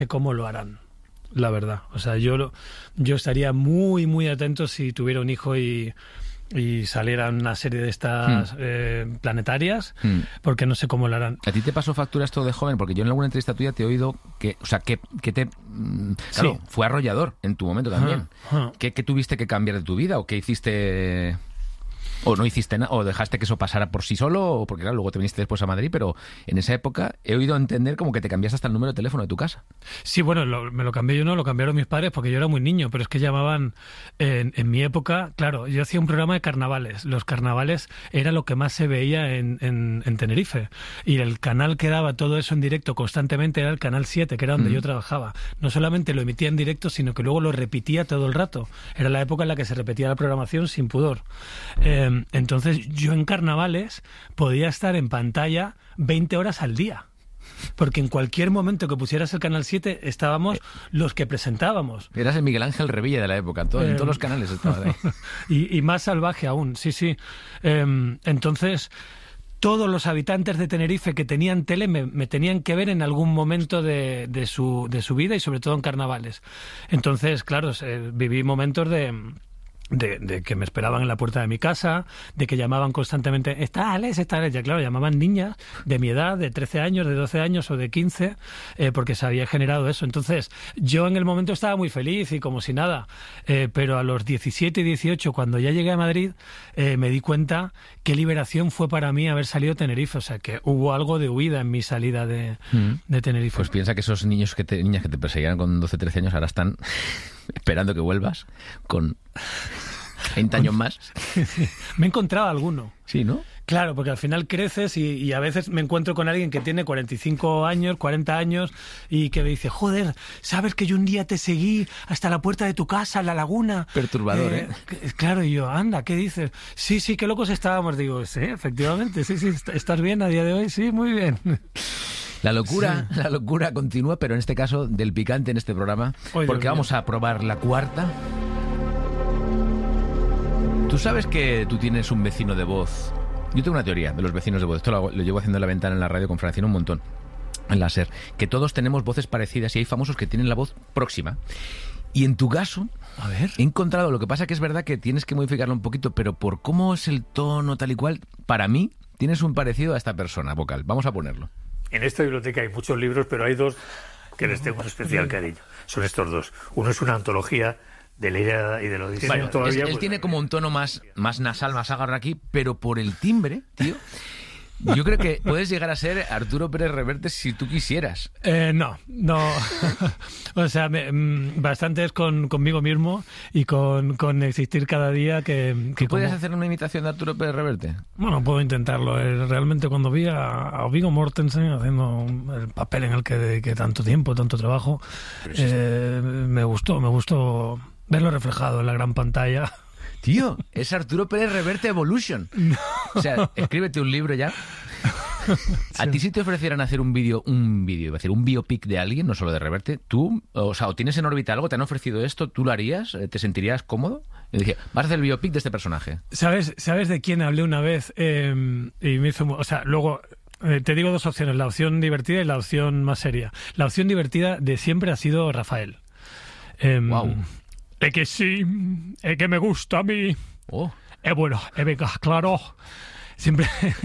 cómo lo harán, la verdad. O sea, yo estaría muy, muy atento si tuviera un hijo y saliera una serie de estas planetarias, porque no sé cómo lo harán. ¿A ti te pasó factura esto de joven? Porque yo en alguna entrevista tuya te he oído que, o sea, que te... Claro, Sí. fue arrollador en tu momento también. Ajá. ¿Qué tuviste que cambiar de tu vida? ¿O qué hiciste...? ¿O no hiciste nada? ¿O dejaste que eso pasara por sí solo? O porque claro, luego te viniste después a Madrid, pero en esa época he oído entender como que te cambiaste hasta el número de teléfono de tu casa. Sí, bueno, me lo cambié yo, no, lo cambiaron mis padres porque yo era muy niño, pero es que llamaban, en mi época, claro, yo hacía un programa de carnavales. Los carnavales era lo que más se veía en Tenerife. Y el canal que daba todo eso en directo constantemente era el Canal 7, que era donde yo trabajaba. No solamente lo emitía en directo, sino que luego lo repetía todo el rato. Era la época en la que se repetía la programación sin pudor. Entonces yo en carnavales podía estar en pantalla 20 horas al día. Porque en cualquier momento que pusieras el Canal 7 estábamos los que presentábamos. Eras el Miguel Ángel Revilla de la época, en todos los canales estabas ahí. Y más salvaje aún, sí, sí. Entonces, todos los habitantes de Tenerife que tenían tele me tenían que ver en algún momento de su vida y sobre todo en carnavales. Entonces, claro, viví momentos de que me esperaban en la puerta de mi casa, de que llamaban constantemente, está Alex, ya claro, llamaban niñas de mi edad, de 13 años, de 12 años o de 15, porque se había generado eso. Entonces, yo en el momento estaba muy feliz y como si nada, pero a los 17 y 18, cuando ya llegué a Madrid, me di cuenta qué liberación fue para mí haber salido de Tenerife, o sea, que hubo algo de huida en mi salida de Tenerife. Pues piensa que esos niñas que te perseguían con 12, 13 años ahora están esperando que vuelvas con 20 años más. Me he encontrado alguno. Sí, ¿no? Claro, porque al final creces y a veces me encuentro con alguien que tiene 45 años, 40 años y que me dice, joder, ¿sabes que yo un día te seguí hasta la puerta de tu casa, en la laguna? Perturbador, ¿eh? Claro, y yo, anda, ¿qué dices? Sí, qué locos estábamos. Digo, sí, efectivamente, sí, ¿estás bien a día de hoy? Sí, muy bien. La locura continúa, pero en este caso del picante en este programa, Oye, porque vamos a probar la cuarta. ¿Tú sabes que tú tienes un vecino de voz? Yo tengo una teoría de los vecinos de voz. Esto lo llevo haciendo en La Ventana en la radio con Francino un montón, en la SER, que todos tenemos voces parecidas y hay famosos que tienen la voz próxima. Y en tu caso, A ver. he encontrado, lo que pasa que es verdad que tienes que modificarlo un poquito, pero por cómo es el tono tal y cual, para mí tienes un parecido a esta persona vocal. Vamos a ponerlo. En esta biblioteca hay muchos libros, pero hay dos que les tengo un especial cariño. Son estos dos. Uno es una antología de la Ilíada y de la Odisea. Bueno, Todavía, él pues, tiene como un tono más nasal, más agarra aquí, pero por el timbre, tío, yo creo que puedes llegar a ser Arturo Pérez Reverte si tú quisieras. No. O sea, bastante es conmigo mismo y con existir cada día que ¿Puedes hacer una imitación de Arturo Pérez Reverte? Bueno, puedo intentarlo. Realmente cuando vi a Viggo Mortensen haciendo el papel en el que dediqué tanto tiempo, tanto trabajo, me gustó verlo reflejado en la gran pantalla. Tío, es Arturo Pérez Reverte Evolution. No. O sea, escríbete un libro ya. A ti si te ofrecieran hacer un biopic de alguien, no solo de Reverte, tú, o sea, o tienes en órbita algo, te han ofrecido esto, ¿tú lo harías? ¿Te sentirías cómodo? Y dije, vas a hacer el biopic de este personaje. ¿Sabes de quién hablé una vez? Y me hizo... O sea, luego... te digo dos opciones, la opción divertida y la opción más seria. La opción divertida de siempre ha sido Rafael. Wow. Es que sí, es que me gusta a mí. Oh. Bueno, venga, claro. Siempre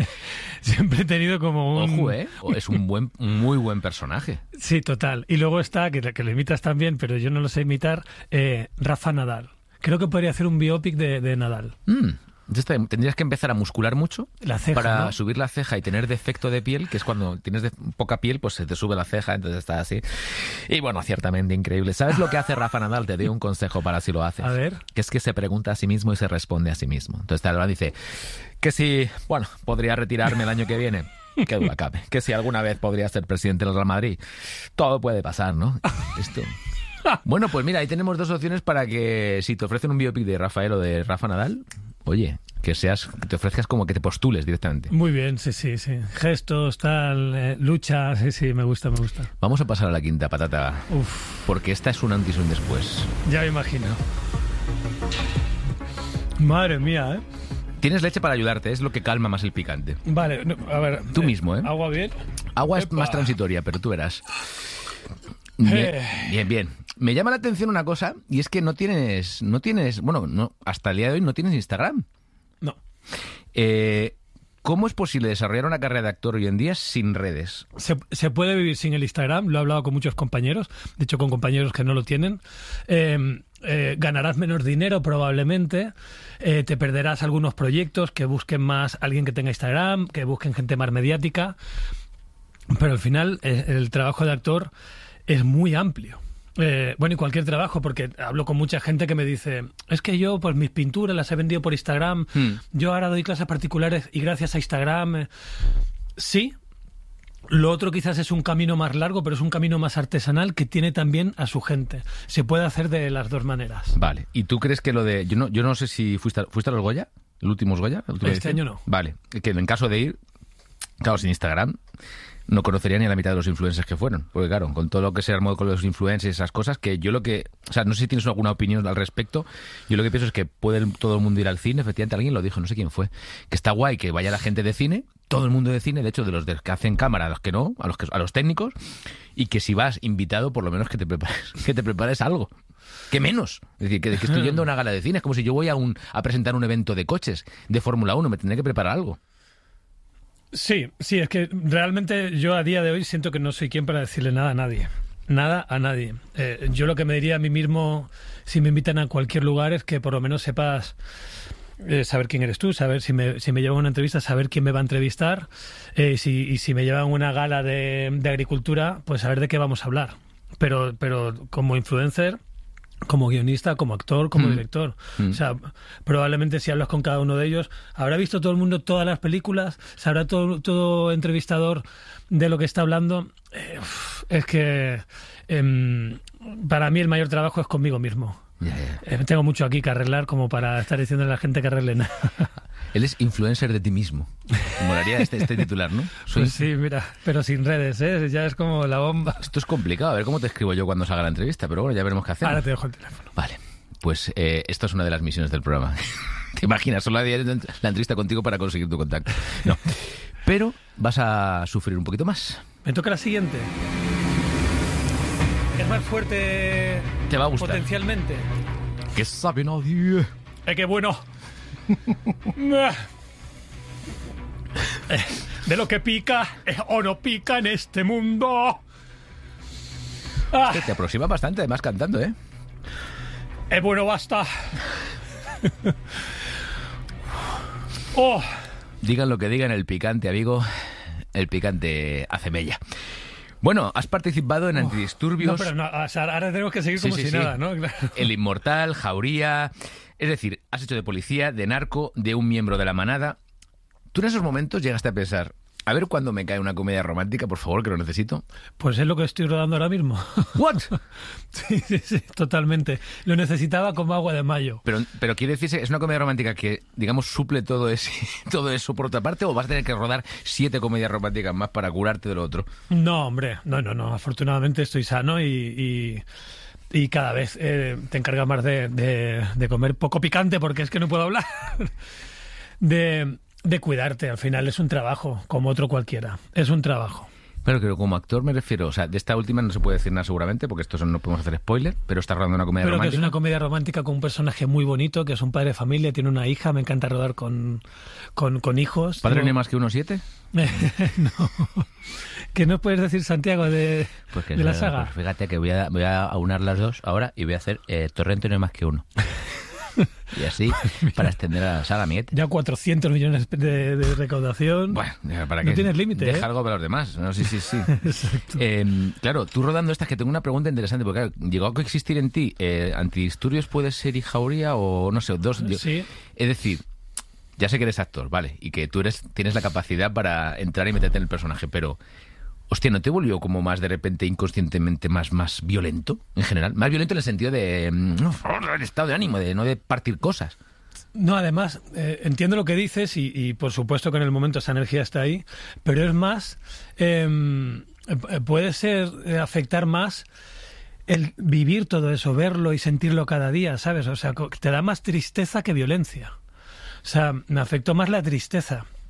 he tenido como un... Ojo, es un muy buen personaje. Sí, total. Y luego está, que lo imitas también, pero yo no lo sé imitar, Rafa Nadal. Creo que podría hacer un biopic de Nadal. Entonces tendrías que empezar a muscular mucho la ceja, para ¿no? subir la ceja y tener defecto de piel, que es cuando tienes poca piel, pues se te sube la ceja, entonces está así. Y bueno, ciertamente increíble. ¿Sabes lo que hace Rafa Nadal? Te doy un consejo para si lo haces. A ver. Que es que se pregunta a sí mismo y se responde a sí mismo. Entonces Nadal dice que si, bueno, podría retirarme el año que viene. Qué duda cabe. Que si alguna vez podría ser presidente del Real Madrid. Todo puede pasar, ¿no? Esto... Bueno, pues mira, ahí tenemos dos opciones para que si te ofrecen un biopic de Rafael o de Rafa Nadal, oye, que te ofrezcas como que te postules directamente. Muy bien, sí. Gestos, tal, lucha, sí, me gusta. Vamos a pasar a la quinta patata. Uf. Porque esta es un antes y un después. Ya me imagino. Madre mía, ¿eh? Tienes leche para ayudarte, es lo que calma más el picante. Vale, a ver. Tú mismo, ¿eh? ¿Agua bien? Agua es Epa. más transitoria, pero tú verás. Bien. Me llama la atención una cosa, y es que no tienes, bueno, no, hasta el día de hoy no tienes Instagram. No. ¿Cómo es posible desarrollar una carrera de actor hoy en día sin redes? Se puede vivir sin el Instagram, lo he hablado con muchos compañeros, de hecho con compañeros que no lo tienen. Ganarás menos dinero probablemente, te perderás algunos proyectos que busquen más alguien que tenga Instagram, que busquen gente más mediática, pero al final el trabajo de actor es muy amplio. Bueno, y cualquier trabajo, porque hablo con mucha gente que me dice, es que yo pues mis pinturas las he vendido por Instagram, yo ahora doy clases particulares y gracias a Instagram. Sí, lo otro quizás es un camino más largo, pero es un camino más artesanal que tiene también a su gente. Se puede hacer de las dos maneras. Vale, ¿y tú crees que lo de... Yo no sé si fuiste a los Goya, el último Goya. Este año no. Vale, que en caso de ir, claro, sin Instagram... no conocería ni a la mitad de los influencers que fueron. Porque claro, con todo lo que se armó con los influencers y esas cosas, que yo lo que... O sea, no sé si tienes alguna opinión al respecto. Yo lo que pienso es que puede todo el mundo ir al cine. Efectivamente, alguien lo dijo, no sé quién fue. Que está guay que vaya la gente de cine, todo el mundo de cine, de hecho, de los que hacen cámara, a los que no, a los técnicos, y que si vas invitado, por lo menos que te prepares algo. ¿Qué menos? Es decir, que estoy yendo a una gala de cine. Es como si yo voy a presentar un evento de coches, de Fórmula 1, me tendré que preparar algo. Sí, es que realmente yo a día de hoy siento que no soy quien para decirle nada a nadie. Nada a nadie. Yo lo que me diría a mí mismo si me invitan a cualquier lugar es que por lo menos sepas saber quién eres tú, saber si me llevan a una entrevista, saber quién me va a entrevistar, y si me llevan a una gala de agricultura, pues saber de qué vamos a hablar. Pero como influencer, como guionista, como actor, como director. O sea, probablemente si hablas con cada uno de ellos, habrá visto todo el mundo todas las películas, sabrá todo entrevistador de lo que está hablando. Es que para mí el mayor trabajo es conmigo mismo. Tengo mucho aquí que arreglar como para estar diciendo a la gente que arregle nada. Él es influencer de ti mismo. Me molaría este titular, ¿no? Pues sí, mira, pero sin redes, ¿eh? Ya es como la bomba. Esto es complicado, a ver cómo te escribo yo cuando salga la entrevista, pero bueno, ya veremos qué hacemos. Ahora te dejo el teléfono. Vale, pues esto es una de las misiones del programa. ¿Te imaginas? Solo la entrevista contigo para conseguir tu contacto. No, pero vas a sufrir un poquito más. Me toca la siguiente. Es más fuerte. Te va a gustar. Potencialmente. ¿Qué sabe nadie? ¡Qué bueno! De lo que pica o no pica en este mundo. Te aproxima bastante, además cantando, ¿eh? Bueno, basta. Oh. Digan lo que digan, el picante, amigo, el picante hace mella. Bueno, has participado en Antidisturbios... No, pero no, o sea, ahora tenemos que seguir como si nada, ¿no? Claro. El Inmortal, Jauría... Es decir, has hecho de policía, de narco, de un miembro de la manada. ¿Tú en esos momentos llegaste a pensar, a ver cuándo me cae una comedia romántica, por favor, que lo necesito? Pues es lo que estoy rodando ahora mismo. ¿What? Sí, totalmente. Lo necesitaba como agua de mayo. Pero quiere decirse, ¿es una comedia romántica que, digamos, suple todo eso por otra parte, o vas a tener que rodar 7 comedias románticas más para curarte de lo otro? No, hombre, no. Afortunadamente estoy sano y cada vez te encargas más de comer poco picante, porque es que no puedo hablar. De cuidarte, al final es un trabajo, como otro cualquiera. Es un trabajo. Claro, que como actor me refiero, o sea, de esta última no se puede decir nada seguramente, porque esto no podemos hacer spoiler, pero estás rodando una comedia romántica. Pero que es una comedia romántica con un personaje muy bonito, que es un padre de familia, tiene una hija, me encanta rodar con hijos. ¿Padre no hay más que 1,7? No. ¿Qué nos puedes decir, Santiago, de la saga? Pues fíjate que voy a aunar las dos ahora y voy a hacer Torrente no hay más que 1. Y así, para extender a la saga, Miet. Ya 400 millones de recaudación. Bueno, para que no tienes límite, deja algo para los demás. No, sí. Exacto. Claro, tú rodando estas, que tengo una pregunta interesante, porque claro, llegó a coexistir en ti, Antidisturbios puede ser y Jauría, o no sé, dos. Sí. Es decir, ya sé que eres actor, vale, y que tú tienes la capacidad para entrar y meterte en el personaje, pero... Hostia, ¿no te volvió como más de repente inconscientemente más violento en general? Más violento en el sentido de el estado de ánimo, de no de partir cosas. No, además, entiendo lo que dices y por supuesto que en el momento esa energía está ahí, pero es más, puede ser afectar más el vivir todo eso, verlo y sentirlo cada día, ¿sabes? O sea, te da más tristeza que violencia. O sea, me afectó más la tristeza.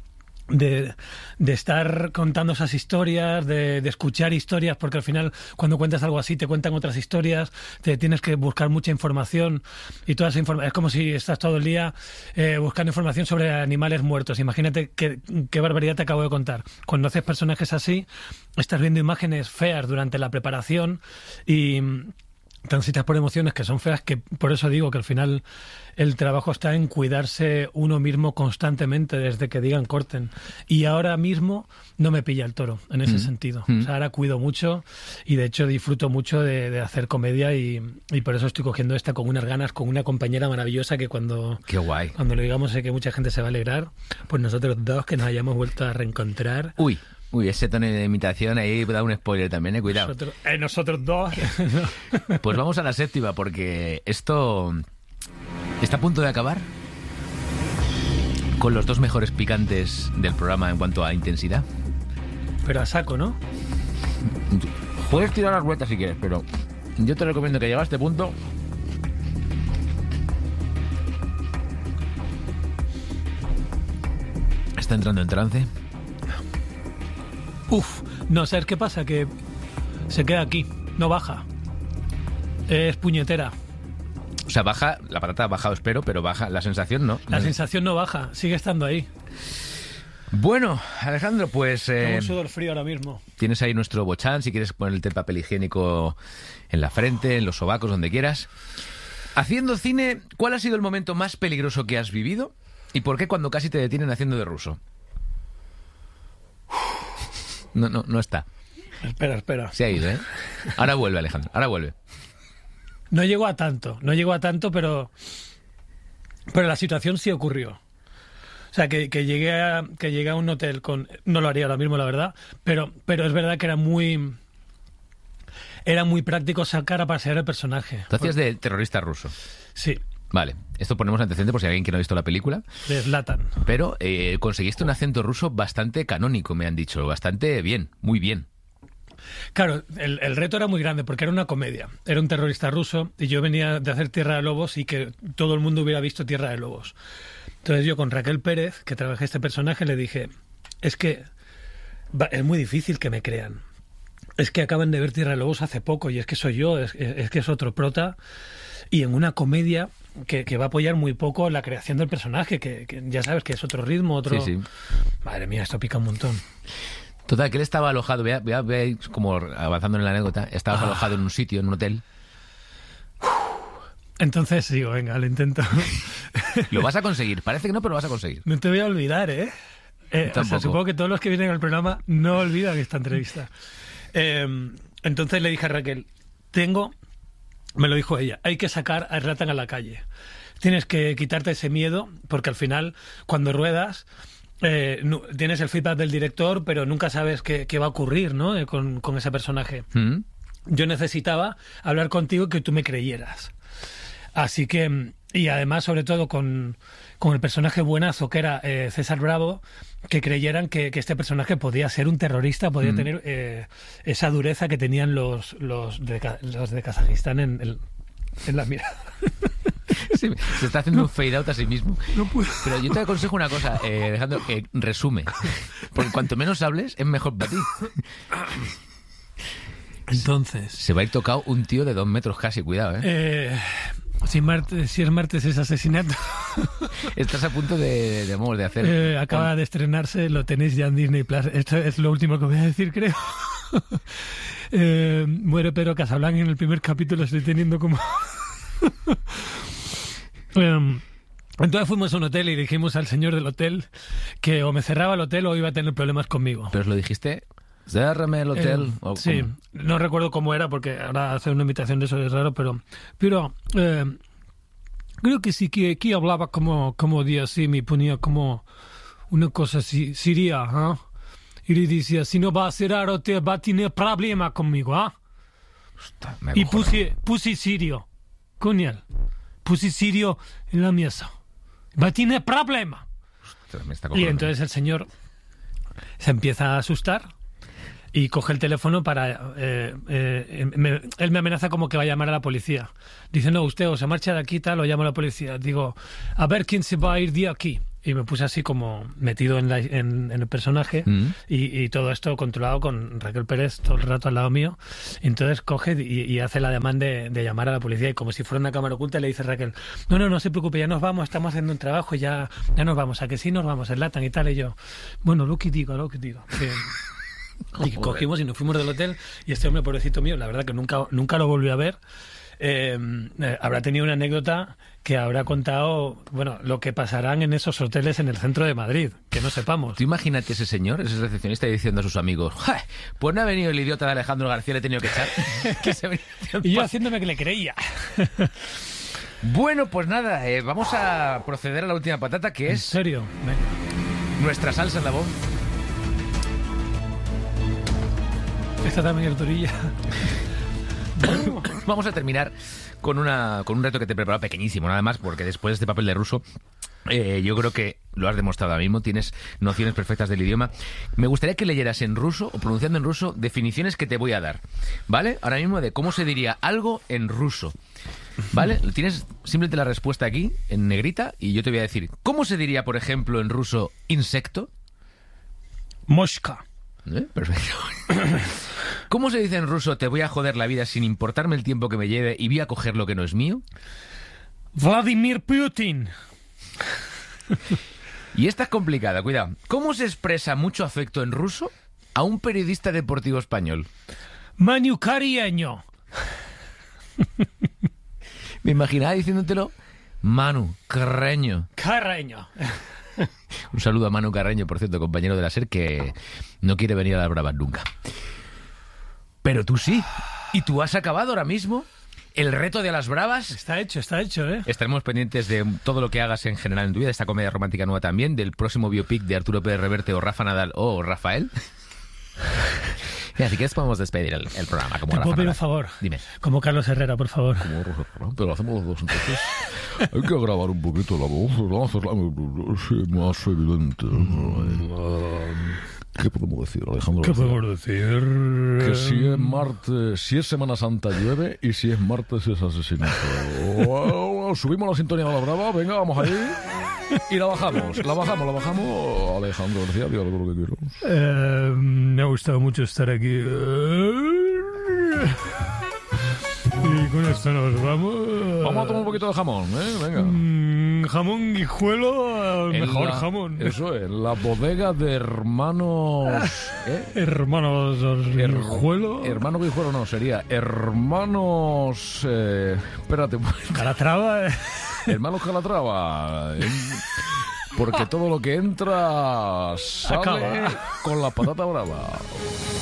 de estar contando esas historias, de escuchar historias, porque al final cuando cuentas algo así te cuentan otras historias, te tienes que buscar mucha información y toda esa información es como si estás todo el día buscando información sobre animales muertos. Imagínate qué barbaridad te acabo de contar. Cuando haces personajes así, estás viendo imágenes feas durante la preparación y transitas por emociones que son feas, que por eso digo que al final el trabajo está en cuidarse uno mismo constantemente desde que digan corten. Y ahora mismo no me pilla el toro en ese sentido. O sea, ahora cuido mucho y de hecho disfruto mucho de hacer comedia y por eso estoy cogiendo esta con unas ganas, con una compañera maravillosa que Qué guay. Cuando lo digamos sé que mucha gente se va a alegrar, pues nosotros dos que nos hayamos vuelto a reencontrar. Uy, ese tono de imitación ahí da un spoiler también, cuidado. Nosotros dos. Pues vamos a la séptima, porque esto está a punto de acabar con los dos mejores picantes del programa en cuanto a intensidad. Pero a saco, ¿no? Puedes tirar las vueltas si quieres, pero yo te recomiendo que llegue a este punto. Está entrando en trance. No, ¿sabes qué pasa? Que se queda aquí, no baja. Es puñetera. O sea, baja, la patata ha bajado, espero, pero baja, la sensación no. La sensación no baja, sigue estando ahí. Bueno, Alejandro, pues... Tengo un sudor frío ahora mismo. Tienes ahí nuestro bochán, si quieres ponerte el papel higiénico en la frente, en los sobacos, donde quieras. Haciendo cine, ¿cuál ha sido el momento más peligroso que has vivido? ¿Y por qué cuando casi te detienen haciendo de ruso? No está. Espera. Se ha ido, ¿eh? Ahora vuelve, Alejandro, ahora vuelve. No llegó a tanto, pero la situación sí ocurrió. O sea, que llegué a un hotel con... No lo haría ahora mismo, la verdad, pero es verdad que era muy práctico sacar a pasear el personaje. ¿Tú hacías de terrorista ruso? Sí. Vale, esto ponemos antecedente por si hay alguien que no ha visto la película. De Zlatan. Pero conseguiste un acento ruso bastante canónico, me han dicho. Bastante bien, muy bien. Claro, el reto era muy grande porque era una comedia. Era un terrorista ruso y yo venía de hacer Tierra de Lobos y que todo el mundo hubiera visto Tierra de Lobos. Entonces yo con Raquel Pérez, que trabajé este personaje, le dije, es que es muy difícil que me crean. Es que acaban de ver Tierra de Lobos hace poco y es que soy yo, es que es otro prota. Y en una comedia que va a apoyar muy poco la creación del personaje, que ya sabes que es otro ritmo, otro... Sí. Madre mía, esto pica un montón. Total, que él estaba alojado, voy a ir como avanzando en la anécdota, estabas alojado en un sitio, en un hotel. Entonces digo, venga, lo intento. Lo vas a conseguir, parece que no, pero lo vas a conseguir. No te voy a olvidar, ¿eh? O sea, supongo que todos los que vienen al programa no olvidan esta entrevista. Entonces le dije a Raquel, me lo dijo ella, hay que sacar a Zlatan a la calle. Tienes que quitarte ese miedo, porque al final, cuando ruedas... tienes el feedback del director, pero nunca sabes qué va a ocurrir, ¿no? Con ese personaje. Yo necesitaba hablar contigo y que tú me creyeras. Así que, y además, sobre todo con el personaje buenazo que era César Bravo, que creyeran que este personaje podía ser un terrorista, podía tener esa dureza que tenían los de Kazajistán en la mirada. Sí, se está haciendo un fade out a sí mismo. No puedo. Pero yo te aconsejo una cosa, Alejandro, resume. Porque cuanto menos hables, es mejor para ti. Entonces... Se va a ir tocado un tío de 2 metros casi, cuidado, ¿eh? Si es martes es asesinato. Estás a punto de hacer... acaba de estrenarse, lo tenéis ya en Disney Plus. Esto es lo último que voy a decir, creo. Muere Pedro Casablanca en el primer capítulo, estoy teniendo como... Entonces fuimos a un hotel y dijimos al señor del hotel que o me cerraba el hotel o iba a tener problemas conmigo. ¿Pero os lo dijiste? Cérrame el hotel. Sí, ¿cómo? No recuerdo cómo era porque ahora hacer una invitación de eso es raro, pero creo que sí que aquí hablaba como de así, me ponía como una cosa así, siria, ¿eh? Y le decía, si no va a cerrar el hotel va a tener problema conmigo, ¿ah? Y puse sirio con él. Puse sirio en la mesa. Va a tener problema. Y entonces el señor se empieza a asustar y coge el teléfono para... él me amenaza como que va a llamar a la policía. Dice, no, usted o se marcha de aquí tal o llamo a la policía. Digo, a ver quién se va a ir de aquí. y me puse así como metido en el personaje y todo esto controlado con Raquel Pérez todo el rato al lado mío. Entonces coge y hace la demanda de llamar a la policía y como si fuera una cámara oculta le dice Raquel, no se preocupe, ya nos vamos, estamos haciendo un trabajo, ya nos vamos, a que sí nos vamos, enlatan y tal. Y yo, bueno, lo que digo. Y cogimos y nos fuimos del hotel y este hombre, pobrecito mío, la verdad que nunca lo volví a ver. Habrá tenido una anécdota que habrá contado, bueno, lo que pasarán en esos hoteles en el centro de Madrid, que no sepamos. Tú imagínate ese señor, ese recepcionista, diciendo a sus amigos, pues no ha venido el idiota de Alejandro García, le he tenido que echar. Y yo haciéndome que le creía. Bueno, pues nada, vamos a proceder a la última patata, que es... ¿En serio? Venga. Nuestra salsa en la voz. Esta también es durilla. Vamos a terminar con un reto que te he preparado pequeñísimo, nada más, porque después de este papel de ruso, yo creo que lo has demostrado ahora mismo, tienes nociones perfectas del idioma. Me gustaría que leyeras en ruso, o pronunciando en ruso, definiciones que te voy a dar, ¿vale? Ahora mismo de cómo se diría algo en ruso, ¿vale? Tienes simplemente la respuesta aquí, en negrita, y yo te voy a decir, ¿cómo se diría, por ejemplo, en ruso, insecto? Mosca. Perfecto. ¿Cómo se dice en ruso te voy a joder la vida sin importarme el tiempo que me lleve y voy a coger lo que no es mío? Vladimir Putin. Y esta es complicada, cuidado. ¿Cómo se expresa mucho afecto en ruso a un periodista deportivo español? Manu Carreño. Me imaginaba diciéndotelo Manu Carreño. Carreño. Un saludo a Manu Carreño, por cierto, compañero de la SER, que no quiere venir a las bravas nunca. Pero tú sí. Y tú has acabado ahora mismo el reto de las bravas. Está hecho, ¿eh? Estaremos pendientes de todo lo que hagas en general en tu vida, de esta comedia romántica nueva también, del próximo biopic de Arturo Pérez Reverte o Rafa Nadal o Rafael. Mira, si quieres podemos despedir el programa. Como ¿te Rafa puedo pedir Nadal. un favor? Dime. Como Carlos Herrera, por favor. Como Carlos Herrera, pero hacemos los dos entonces. Hay que grabar un poquito la voz, vamos a hacerla más evidente. ¿Qué podemos decir, Alejandro? ¿Qué podemos decir? Que si es martes, si es Semana Santa llueve y si es martes es asesinato. Subimos la sintonía de la brava, venga, vamos ahí. Y la bajamos. Alejandro García, dígale lo que quieras. Me ha gustado mucho estar aquí. Y con esto nos vamos. Vamos a tomar un poquito de jamón, venga. Jamón guijuelo, el mejor jamón. Eso es, la bodega de hermanos... Hermanos Guijuelo. Hermanos Guijuelo no, sería hermanos... espérate. Calatrava. Hermanos Calatrava. Porque todo lo que entra sale acaba con la patata brava.